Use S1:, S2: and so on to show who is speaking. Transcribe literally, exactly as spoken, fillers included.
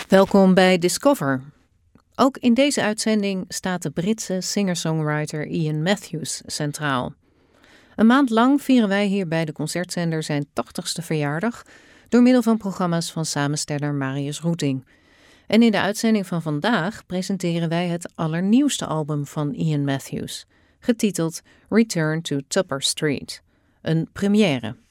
S1: Welkom bij Discover. Ook in deze uitzending staat de Britse singer-songwriter Ian Matthews centraal. Een maand lang vieren wij hier bij de concertzender zijn tachtigste verjaardag door middel van programma's van samensteller Marius Roeting. En in de uitzending van vandaag presenteren wij het allernieuwste album van Ian Matthews, getiteld Return to Tupper Street. Een première.